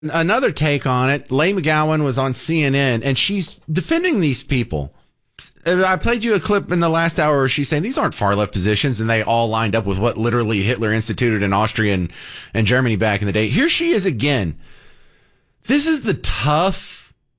Another take on it, Leigh McGowan was on CNN, and she's defending these people. I played you a clip in the last hour where she's saying these aren't far-left positions, and they all lined up with what literally Hitler instituted in Austria and Germany back in the day. Here she is again. This is the tough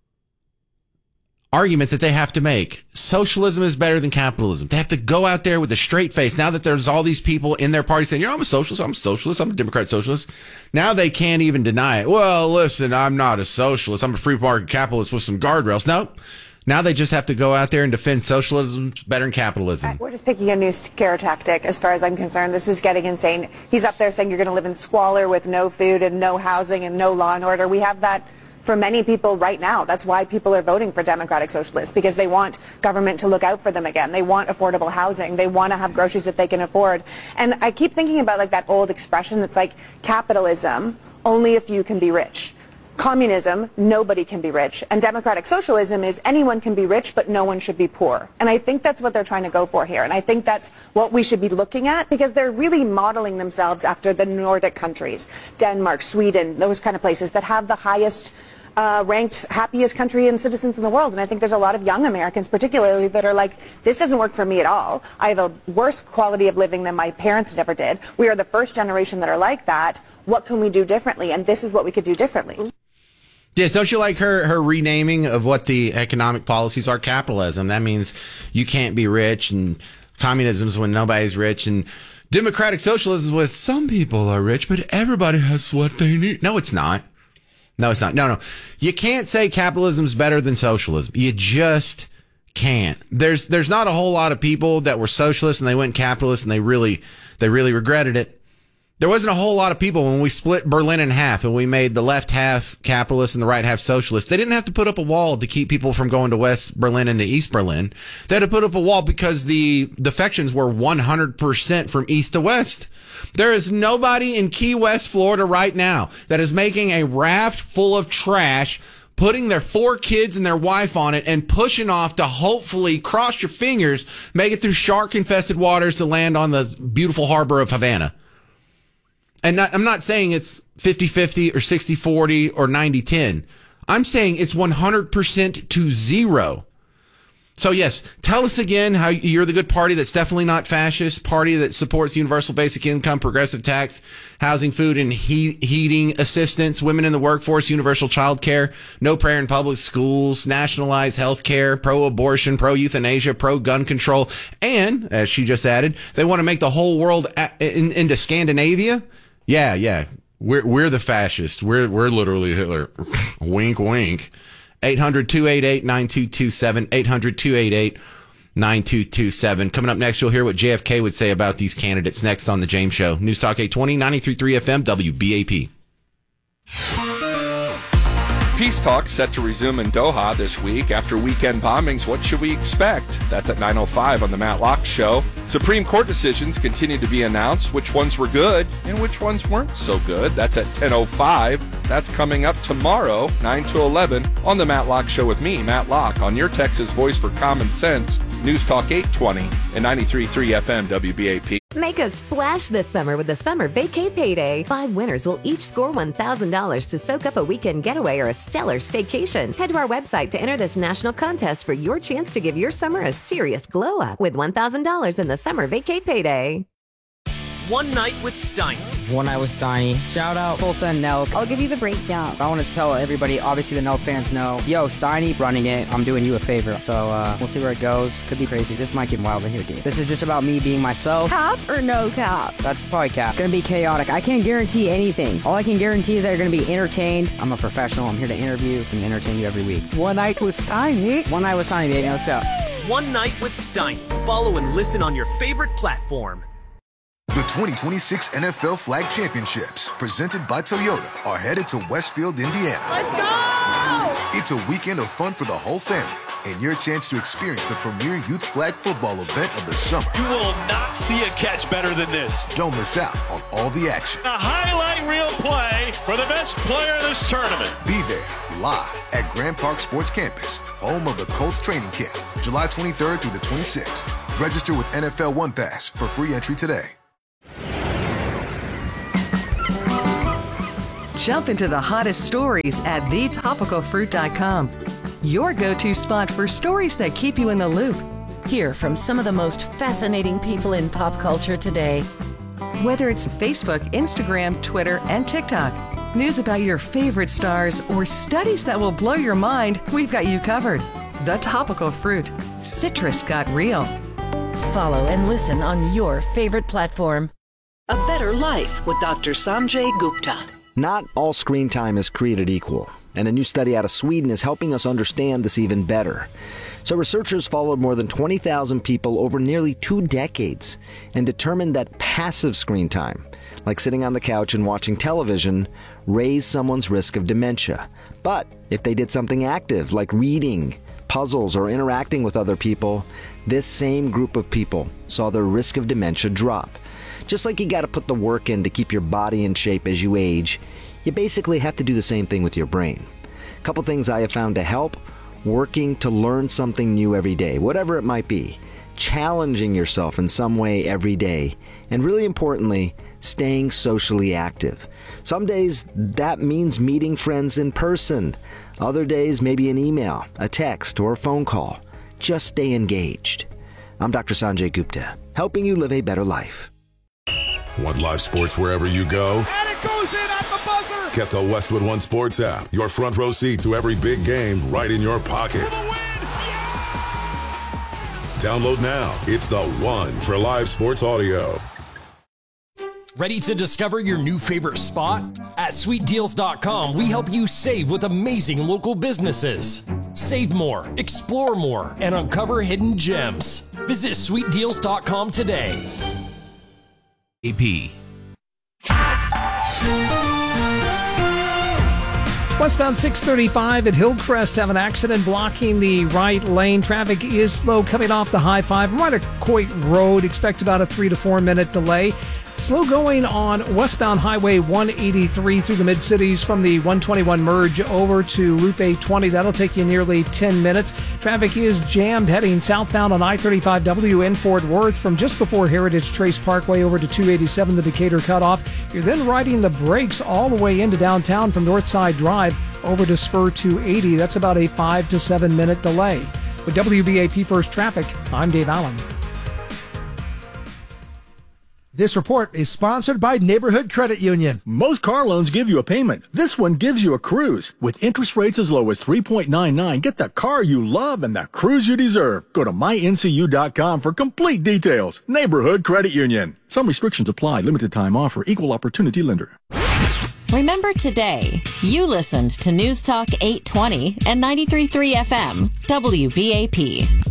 argument that they have to make. Socialism is better than capitalism. They have to go out there with a straight face. Now that there's all these people in their party saying, I'm a socialist, I'm a Democrat socialist. Now they can't even deny it. Well, listen, I'm not a socialist. I'm a free market capitalist with some guardrails. No. Now they just have to go out there and defend socialism better than capitalism. We're just picking a new scare tactic as far as I'm concerned. This is getting insane. He's up there saying you're going to live in squalor with no food and no housing and no law and order. We have that for many people right now. That's why people are voting for Democratic Socialists, because they want government to look out for them again. They want affordable housing. They want to have groceries that they can afford. And I keep thinking about like that old expression that's like capitalism, only a few can be rich. Communism, nobody can be rich. And democratic socialism is anyone can be rich, but no one should be poor. And I think that's what they're trying to go for here. And I think that's what we should be looking at, because they're really modeling themselves after the Nordic countries, Denmark, Sweden, those kind of places that have the highest ranked happiest country and citizens in the world. And I think there's a lot of young Americans particularly that are like, this doesn't work for me at all. I have a worse quality of living than my parents never did. We are the first generation that are like that. What can we do differently? And this is what we could do differently. Yes, don't you like her renaming of what the economic policies are? Capitalism. That means you can't be rich, and communism is when nobody's rich, and democratic socialism is when some people are rich, but everybody has what they need. No, it's not. No, it's not. No. You can't say capitalism's better than socialism. You just can't. There's not a whole lot of people that were socialists and they went capitalist and they really regretted it. There wasn't a whole lot of people when we split Berlin in half and we made the left half capitalist and the right half socialist. They didn't have to put up a wall to keep people from going to West Berlin and to East Berlin. They had to put up a wall because the defections were 100% from east to west. There is nobody in Key West, Florida right now that is making a raft full of trash, putting their 4 kids and their wife on it and pushing off to hopefully, cross your fingers, make it through shark-infested waters to land on the beautiful harbor of Havana. And I'm not saying it's 50-50 or 60-40 or 90-10. I'm saying it's 100% to zero. So, yes, tell us again how you're the good party that's definitely not fascist, party that supports universal basic income, progressive tax, housing, food, and heating assistance, women in the workforce, universal child care, no prayer in public schools, nationalized health care, pro-abortion, pro-euthanasia, pro-gun control, and, as she just added, they want to make the whole world into Scandinavia. Yeah. We're the fascists. We're literally Hitler. Wink, wink. 800-288-9227. 800-288-9227. Coming up next, you'll hear what JFK would say about these candidates next on The James Show. News Talk 820, 93.3 FM, WBAP. Peace talks set to resume in Doha this week. After weekend bombings, what should we expect? That's at 9:05 on the Matt Locke Show. Supreme Court decisions continue to be announced. Which ones were good and which ones weren't so good? That's at 10:05. That's coming up tomorrow, 9 to 11, on the Matt Locke Show with me, Matt Locke, on your Texas voice for common sense. News Talk 820 and 93.3 FM WBAP. Make a splash this summer with the Summer Vacay Payday. 5 winners will each score $1,000 to soak up a weekend getaway or a stellar staycation. Head to our website to enter this national contest for your chance to give your summer a serious glow up with $1,000 in the Summer Vacay Payday. One Night with Steiny. One Night with Steiny. Shout out Tulsa and Nelk. I'll give you the breakdown. I want to tell everybody, obviously the Nelk fans know, yo, Steiny running it. I'm doing you a favor. So we'll see where it goes. Could be crazy. This might get wild in here, dude. This is just about me being myself. Cap or no cap? That's probably cap. Gonna be chaotic. I can't guarantee anything. All I can guarantee is that you're gonna be entertained. I'm a professional. I'm here to interview and entertain you every week. One Night with Steiny. One Night with Steiny, baby. Let's go. One Night with Steiny. Follow and listen on your favorite platform. The 2026 NFL Flag Championships, presented by Toyota, are headed to Westfield, Indiana. Let's go! It's a weekend of fun for the whole family and your chance to experience the premier youth flag football event of the summer. You will not see a catch better than this. Don't miss out on all the action. A highlight reel play for the best player in this tournament. Be there live at Grand Park Sports Campus, home of the Colts training camp, July 23rd through the 26th. Register with NFL One Pass for free entry today. Jump into the hottest stories at thetopicalfruit.com. Your go-to spot for stories that keep you in the loop. Hear from some of the most fascinating people in pop culture today. Whether it's Facebook, Instagram, Twitter, and TikTok, news about your favorite stars, or studies that will blow your mind, we've got you covered. The Topical Fruit. Citrus got real. Follow and listen on your favorite platform. A Better Life with Dr. Sanjay Gupta. Not all screen time is created equal, and a new study out of Sweden is helping us understand this even better. So researchers followed more than 20,000 people over nearly 2 decades and determined that passive screen time, like sitting on the couch and watching television, raised someone's risk of dementia. But if they did something active, like reading, puzzles, or interacting with other people, this same group of people saw their risk of dementia drop. Just like you got to put the work in to keep your body in shape as you age, you basically have to do the same thing with your brain. A couple things I have found to help: working to learn something new every day, whatever it might be, challenging yourself in some way every day, and really importantly, staying socially active. Some days that means meeting friends in person. Other days, maybe an email, a text, or a phone call. Just stay engaged. I'm Dr. Sanjay Gupta, helping you live a better life. Want live sports wherever you go? And it goes in at the buzzer! Get the Westwood One Sports app. Your front row seat to every big game right in your pocket. Download now. It's the one for live sports audio. Ready to discover your new favorite spot? At sweetdeals.com, we help you save with amazing local businesses. Save more, explore more, and uncover hidden gems. Visit sweetdeals.com today. AP. Westbound 635 at Hillcrest have an accident blocking the right lane. Traffic is slow coming off the High 5 right at Coit Road. Expect about a 3 to 4 minute delay. Slow going on westbound Highway 183 through the Mid-Cities from the 121 merge over to Loop 820. That'll take you nearly 10 minutes. Traffic is jammed heading southbound on I-35W in Fort Worth from just before Heritage Trace Parkway over to 287, the Decatur cutoff. You're then riding the brakes all the way into downtown from Northside Drive over to Spur 280. That's about a 5 to 7 minute delay. With WBAP First Traffic, I'm Dave Allen. This report is sponsored by Neighborhood Credit Union. Most car loans give you a payment. This one gives you a cruise. With interest rates as low as 3.99, get the car you love and the cruise you deserve. Go to myncu.com for complete details. Neighborhood Credit Union. Some restrictions apply. Limited time offer. Equal opportunity lender. Remember today, you listened to News Talk 820 and 93.3 FM, WBAP.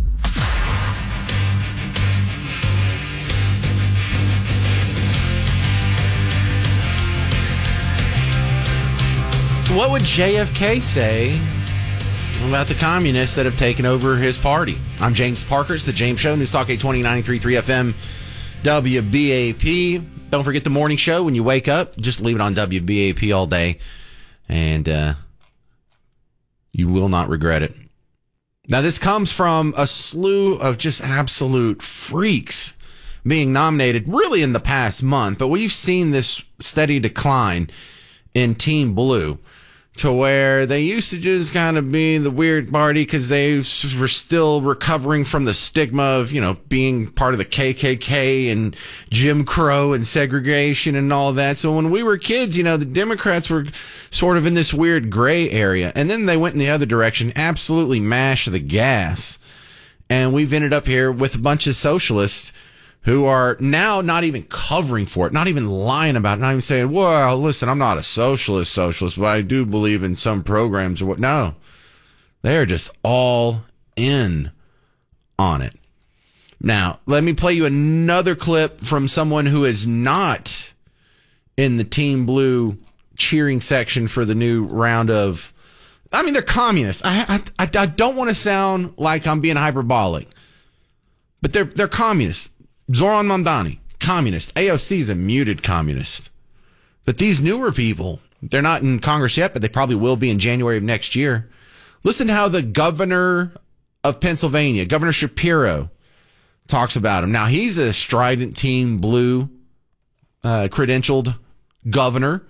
What would JFK say about the communists that have taken over his party? I'm James Parker. It's the James Show, News Talk 820, 93.3 FM, WBAP. Don't forget the morning show when you wake up. Just leave it on WBAP all day, and you will not regret it. Now, this comes from a slew of just absolute freaks being nominated really in the past month, but we've seen this steady decline in Team Blue, to where they used to just kind of be the weird party because they were still recovering from the stigma of, being part of the KKK and Jim Crow and segregation and all that. So when we were kids, the Democrats were sort of in this weird gray area. And then they went in the other direction, absolutely mashed the gas. And we've ended up here with a bunch of socialists who are now not even covering for it, not even lying about it, not even saying, well, listen, I'm not a socialist, but I do believe in some programs or what. No, they're just all in on it. Now, let me play you another clip from someone who is not in the Team Blue cheering section for the new round of, they're communists. I don't want to sound like I'm being hyperbolic, but they're communists. Zoran Mamdani, communist. AOC is a muted communist. But these newer people, they're not in Congress yet, but they probably will be in January of next year. Listen to how the governor of Pennsylvania, Governor Shapiro, talks about him. Now, he's a strident Team Blue credentialed governor,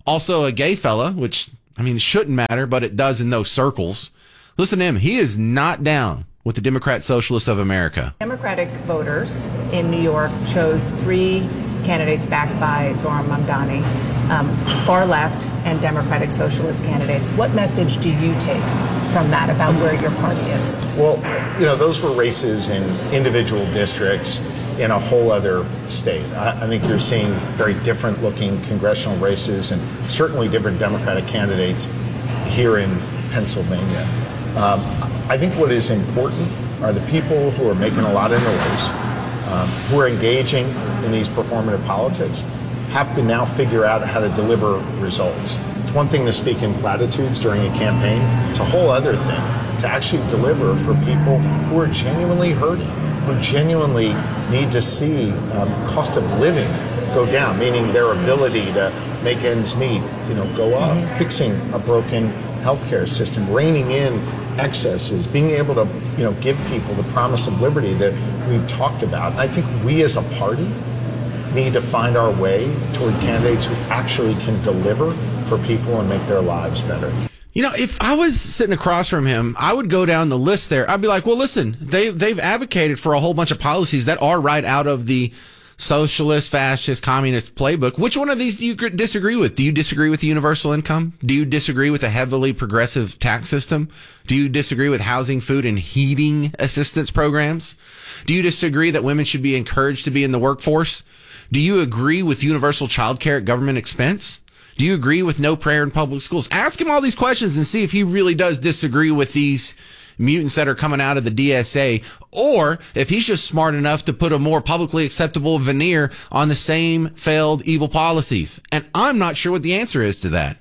also a gay fella, which, I mean, it shouldn't matter, but it does in those circles. Listen to him. He is not down with the Democrat Socialists of America. Democratic voters in New York chose 3 candidates backed by Zohran Mamdani, far left and Democratic Socialist candidates. What message do you take from that about where your party is? Well, those were races in individual districts in a whole other state. I think you're seeing very different looking congressional races and certainly different Democratic candidates here in Pennsylvania. I think what is important are the people who are making a lot of noise, who are engaging in these performative politics, have to now figure out how to deliver results. It's one thing to speak in platitudes during a campaign. It's a whole other thing to actually deliver for people who are genuinely hurting, who genuinely need to see cost of living go down, meaning their ability to make ends meet, go up, fixing a broken healthcare system, reining in excesses, being able to, give people the promise of liberty that we've talked about. And I think we as a party need to find our way toward candidates who actually can deliver for people and make their lives better. If I was sitting across from him, I would go down the list there. I'd be like, well, listen, they've advocated for a whole bunch of policies that are right out of the socialist, fascist, communist playbook. Which one of these do you disagree with? Do you disagree with the universal income? Do you disagree with a heavily progressive tax system? Do you disagree with housing, food, and heating assistance programs? Do you disagree that women should be encouraged to be in the workforce? Do you agree with universal child care at government expense? Do you agree with no prayer in public schools? Ask him all these questions and see if he really does disagree with these mutants that are coming out of the DSA, or if he's just smart enough to put a more publicly acceptable veneer on the same failed evil policies. And I'm not sure what the answer is to that.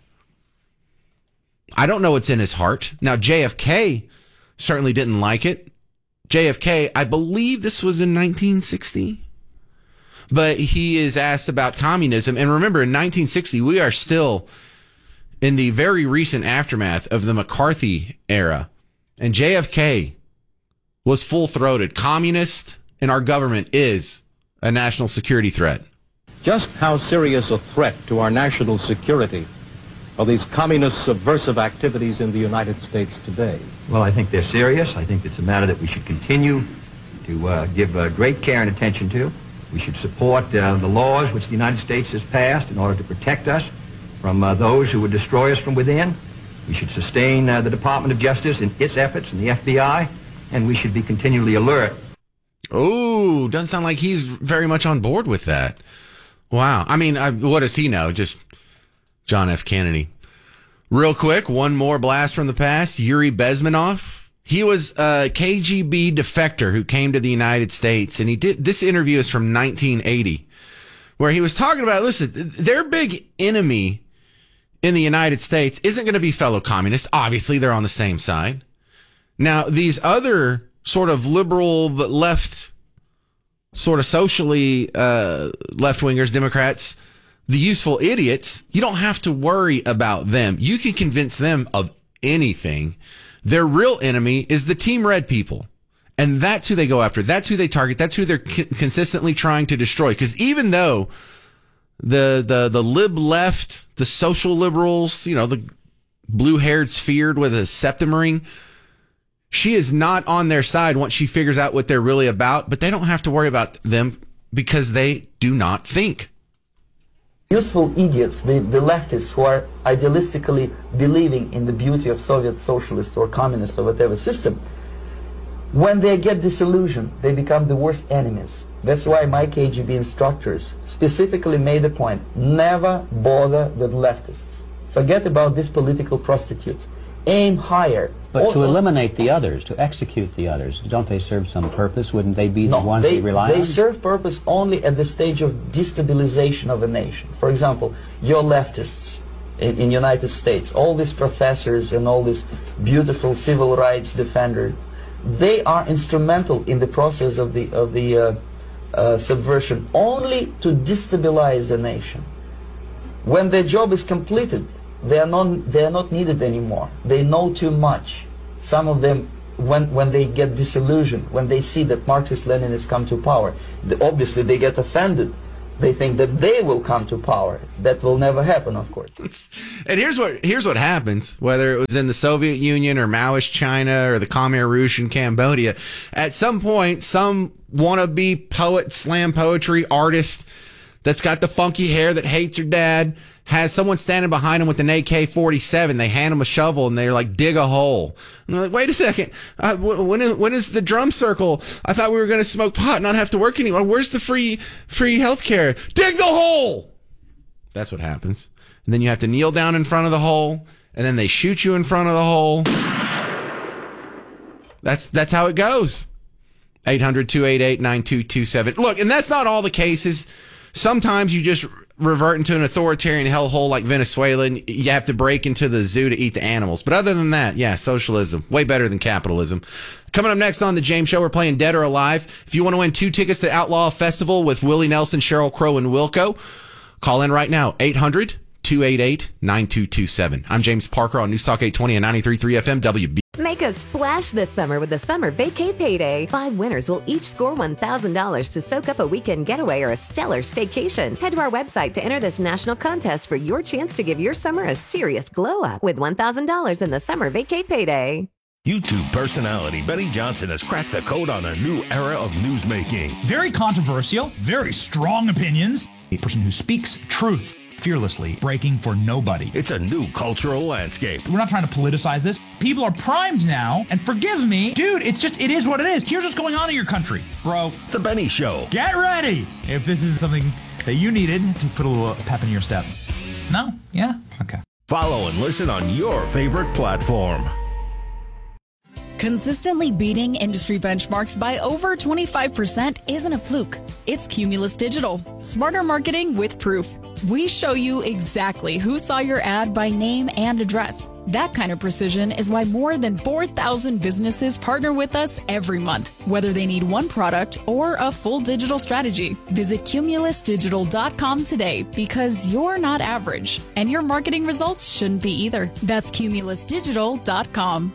I don't know what's in his heart. Now, JFK certainly didn't like it. JFK, I believe this was in 1960. But he is asked about communism. And remember, in 1960, we are still in the very recent aftermath of the McCarthy era. And JFK was full-throated. Communist in our government is a national security threat. Just how serious a threat to our national security are these communist subversive activities in the United States today? Well, I think they're serious. I think it's a matter that we should continue to give great care and attention to. We should support the laws which the United States has passed in order to protect us from those who would destroy us from within. We should sustain the Department of Justice in its efforts and the FBI, and we should be continually alert. Oh, doesn't sound like he's very much on board with that. Wow. I mean, what does he know? Just John F. Kennedy. Real quick, one more blast from the past. Yuri Bezmenov. He was a KGB defector who came to the United States, and this interview is from 1980, where he was talking about, listen, their big enemy in the United States isn't going to be fellow communists. Obviously, they're on the same side. Now, these other sort of liberal but left, sort of socially left-wingers, Democrats, the useful idiots, you don't have to worry about them. You can convince them of anything. Their real enemy is the Team Red people. And that's who they go after. That's who they target. That's who they're consistently trying to destroy. Because even though the lib left, the social liberals, the blue-haired sphered with a septum ring, she is not on their side once she figures out what they're really about. But they don't have to worry about them because they do not think. Useful idiots, the leftists who are idealistically believing in the beauty of Soviet socialist or communist or whatever system, when they get disillusioned, they become the worst enemies. That's why my KGB instructors specifically made a point, never bother with leftists. Forget about these political prostitutes. Aim higher. But to eliminate the others, to execute the others, don't they serve some purpose? Wouldn't they be the ones they rely on? They serve purpose only at the stage of destabilization of a nation. For example, your leftists in United States, all these professors and all these beautiful civil rights defenders, they are instrumental in the process of the subversion only to destabilize the nation. When their job is completed, they are not needed anymore. They know too much. Some of them, when they get disillusioned, when they see that Marxist-Leninists come to power, obviously they get offended They think that they will come to power. That will never happen, of course. And here's what happens, whether it was in the Soviet Union or Maoist China or the Khmer Rouge in Cambodia. At some point, some wannabe poet, slam poetry artist that's got the funky hair that hates her dad has someone standing behind him with an AK-47. They hand him a shovel and they're like, dig a hole. And they're like, wait a second. When is the drum circle? I thought we were going to smoke pot and not have to work anymore. Where's the free health care? Dig the hole! That's what happens. And then you have to kneel down in front of the hole, and then they shoot you in front of the hole. That's how it goes. 800-288-9227. Look, and that's not all the cases. Sometimes you just revert into an authoritarian hellhole like Venezuela, and you have to break into the zoo to eat the animals. But other than that, yeah, socialism, way better than capitalism. Coming up next on The James Show, we're playing Dead or Alive. If you want to win 2 tickets to Outlaw Festival with Willie Nelson, Sheryl Crow, and Wilco, call in right now, 800-288-9227. I'm James Parker on News Talk 820 and 93.3 FM WB. Make a splash this summer with the Summer Vacay Payday. 5 winners will each score $1,000 to soak up a weekend getaway or a stellar staycation. Head to our website to enter this national contest for your chance to give your summer a serious glow-up with $1,000 in the Summer Vacay Payday. YouTube personality Benny Johnson has cracked the code on a new era of newsmaking. Very controversial, very strong opinions. A person who speaks truth fearlessly, breaking for nobody. It's a new cultural landscape. We're not trying to politicize this. People are primed now, and forgive me, dude, it is what it is. Here's what's going on in your country, bro. The Benny Show. Get ready if this is something that you needed to put a little pep in your step. No? Yeah? Okay. Follow and listen on your favorite platform. Consistently beating industry benchmarks by over 25% isn't a fluke. It's Cumulus Digital. Smarter marketing with proof. We show you exactly who saw your ad by name and address. That kind of precision is why more than 4,000 businesses partner with us every month, whether they need one product or a full digital strategy. Visit cumulusdigital.com today because you're not average, and your marketing results shouldn't be either. That's cumulusdigital.com.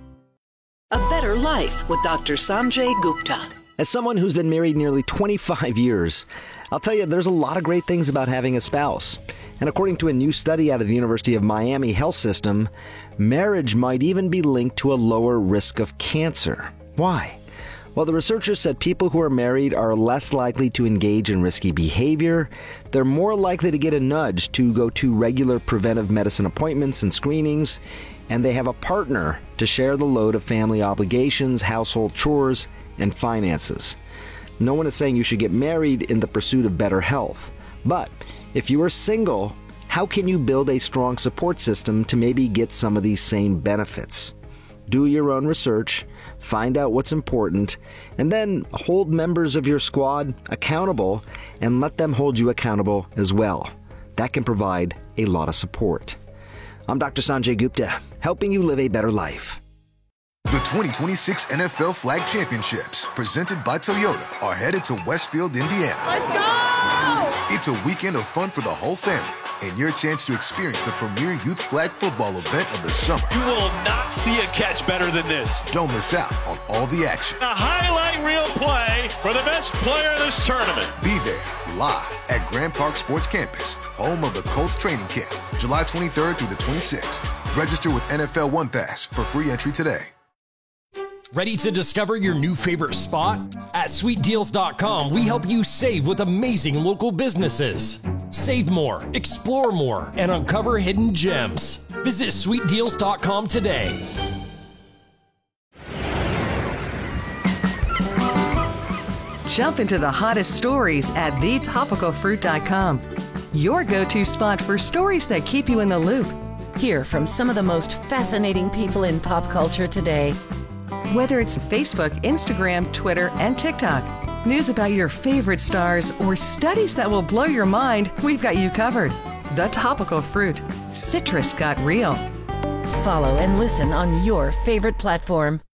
A Better Life with Dr. Sanjay Gupta. As someone who's been married nearly 25 years, I'll tell you there's a lot of great things about having a spouse. And according to a new study out of the University of Miami Health System, marriage might even be linked to a lower risk of cancer. Why? Well, the researchers said people who are married are less likely to engage in risky behavior, they're more likely to get a nudge to go to regular preventive medicine appointments and screenings, and they have a partner to share the load of family obligations, household chores, and finances. No one is saying you should get married in the pursuit of better health. But if you are single, how can you build a strong support system to maybe get some of these same benefits? Do your own research, find out what's important, and then hold members of your squad accountable and let them hold you accountable as well. That can provide a lot of support. I'm Dr. Sanjay Gupta, helping you live a better life. The 2026 NFL Flag Championships, presented by Toyota, are headed to Westfield, Indiana. Let's go! It's a weekend of fun for the whole family, and your chance to experience the premier youth flag football event of the summer. You will not see a catch better than this. Don't miss out on all the action. A highlight reel play for the best player in this tournament. Be there, live at Grand Park Sports Campus, home of the Colts training camp, July 23rd through the 26th. Register with NFL One Pass for free entry today. Ready to discover your new favorite spot? At SweetDeals.com, we help you save with amazing local businesses. Save more, explore more, and uncover hidden gems. Visit SweetDeals.com today. Jump into the hottest stories at thetopicalfruit.com. Your go-to spot for stories that keep you in the loop. Hear from some of the most fascinating people in pop culture today. Whether it's Facebook, Instagram, Twitter, and TikTok, news about your favorite stars, or studies that will blow your mind, we've got you covered. The Topical Fruit. Citrus got real. Follow and listen on your favorite platform.